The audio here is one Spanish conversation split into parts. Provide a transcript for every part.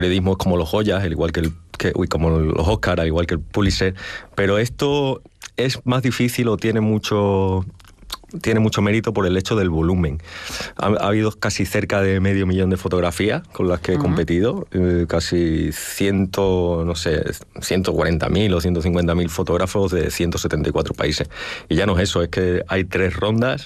periodismo es como los Goyas, al igual como los Oscar, al igual que el Pulitzer, pero esto es más difícil o tiene mucho mérito por el hecho del volumen. Ha habido casi cerca de 500.000 de fotografías con las que he competido, casi 140.000 o 150.000 fotógrafos de 174 países. Y ya no es eso, es que hay 3 rondas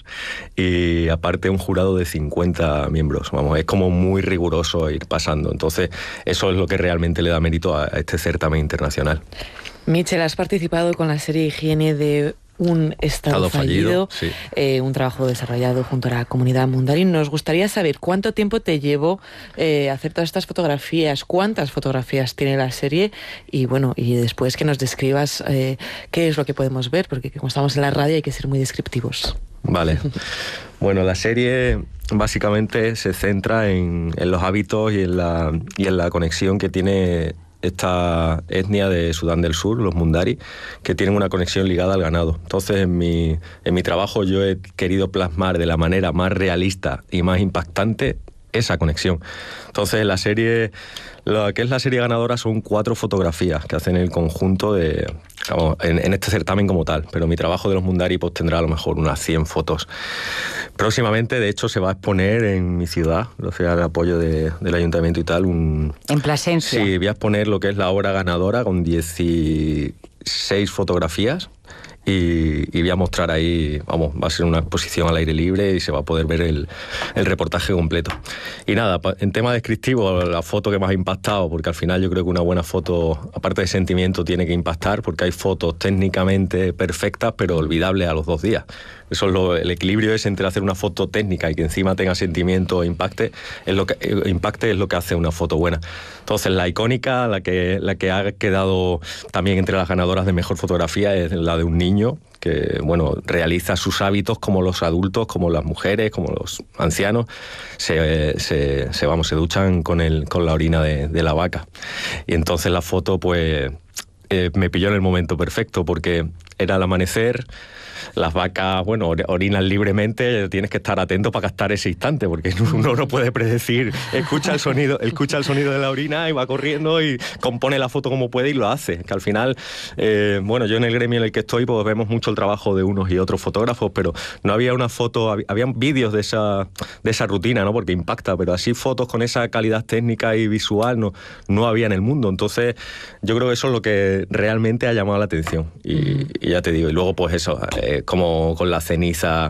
y aparte un jurado de 50 miembros. Vamos, es como muy riguroso ir pasando. Entonces, eso es lo que realmente le da mérito a este certamen internacional. Michel, has participado con la serie Higiene de un estado fallido, sí. Un trabajo desarrollado junto a la comunidad Mundari. Nos gustaría saber cuánto tiempo te llevó hacer todas estas fotografías, cuántas fotografías tiene la serie y después que nos describas qué es lo que podemos ver, porque como estamos en la radio hay que ser muy descriptivos. Vale. Bueno, la serie básicamente se centra en los hábitos y en la conexión que tiene esta etnia de Sudán del Sur, los Mundari, que tienen una conexión ligada al ganado. Entonces, en mi trabajo yo he querido plasmar de la manera más realista y más impactante esa conexión. Entonces, la serie, lo que es la serie ganadora son 4 fotografías que hacen el conjunto en este certamen como tal, pero mi trabajo de los Mundari pues tendrá a lo mejor unas 100 fotos. Próximamente, de hecho, se va a exponer en mi ciudad, o sea, el apoyo del ayuntamiento y tal. En Plasencia. Sí, voy a exponer lo que es la obra ganadora con 16 fotografías. Y voy a mostrar ahí, va a ser una exposición al aire libre y se va a poder ver el reportaje completo. Y nada, en tema descriptivo, la foto que más ha impactado, porque al final yo creo que una buena foto, aparte de sentimiento, tiene que impactar, porque hay fotos técnicamente perfectas, pero olvidables a los 2 días. Eso es el equilibrio es entre hacer una foto técnica y que encima tenga sentimiento e impacte es lo que hace una foto buena. Entonces, la icónica, la que ha quedado también entre las ganadoras de mejor fotografía es la de un niño que, realiza sus hábitos como los adultos, como las mujeres, como los ancianos, se duchan con la orina de la vaca. Y entonces la foto, pues, me pilló en el momento perfecto, porque era el amanecer. Las vacas, orinan libremente, tienes que estar atento para captar ese instante, porque uno no puede predecir, escucha el sonido de la orina y va corriendo y compone la foto como puede y lo hace. Que al final, yo en el gremio en el que estoy, pues vemos mucho el trabajo de unos y otros fotógrafos, pero no había una foto, habían vídeos de esa rutina, ¿no? Porque impacta, pero así fotos con esa calidad técnica y visual no había en el mundo. Entonces, yo creo que eso es lo que realmente ha llamado la atención. Y ya te digo, y luego pues eso, como con la ceniza,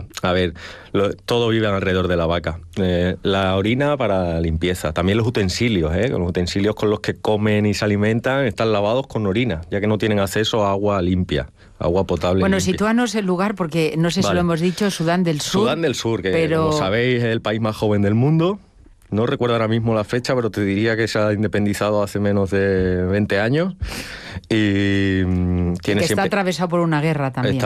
todo vive alrededor de la vaca. La orina para limpieza, también los utensilios, con los que comen y se alimentan están lavados con orina, ya que no tienen acceso a agua limpia, agua potable. Bueno, limpia. Sitúanos el lugar, porque no sé si lo hemos dicho, Sudán del Sur. Sudán del Sur, que como sabéis es el país más joven del mundo. No recuerdo ahora mismo la fecha, pero te diría que se ha independizado hace menos de 20 años. Y está atravesado por una guerra también.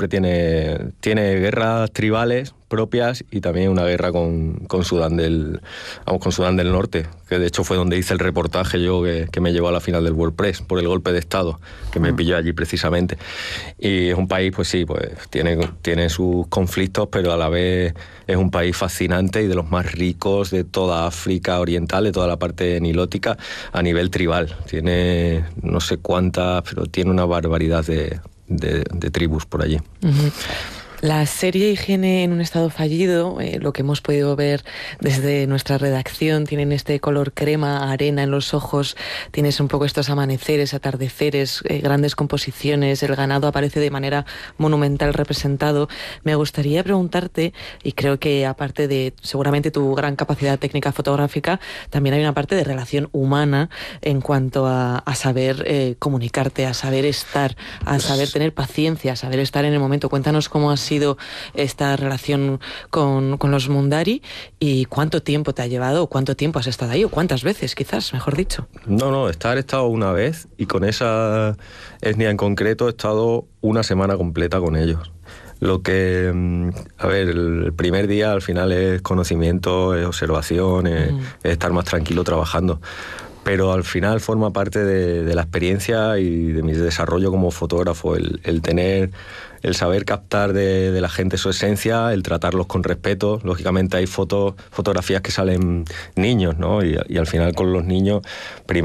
Tiene guerras tribales propias y también una guerra con Sudán del Norte, que de hecho fue donde hice el reportaje yo que me llevó a la final del WordPress por el golpe de Estado, que me pilló allí precisamente. Y es un país, pues sí, pues tiene sus conflictos, pero a la vez es un país fascinante y de los más ricos de toda África Oriental, de toda la parte nilótica, a nivel tribal. Tiene no sé cuántas, pero tiene una barbaridad de tribus por allí. Uh-huh. La serie Higiene en un estado fallido, lo que hemos podido ver desde nuestra redacción, tienen este color crema, arena en los ojos, tienes un poco estos amaneceres, atardeceres, grandes composiciones, el ganado aparece de manera monumental representado. Me gustaría preguntarte, y creo que aparte de seguramente tu gran capacidad técnica fotográfica, también hay una parte de relación humana en cuanto a saber comunicarte, a saber estar, a saber tener paciencia, a saber estar en el momento. Cuéntanos cómo ha sido esta relación con los Mundari y cuánto tiempo te ha llevado, o cuánto tiempo has estado ahí, o cuántas veces quizás, mejor dicho. No, he estado una vez y con esa etnia en concreto he estado una semana completa con ellos. Lo que, el primer día al final es conocimiento, es observación, es estar más tranquilo trabajando. pero al final forma parte de la experiencia y de mi desarrollo como fotógrafo, el tener, el saber captar de la gente su esencia, el tratarlos con respeto. Lógicamente hay fotografías que salen niños, ¿no? Y al final con los niños, primero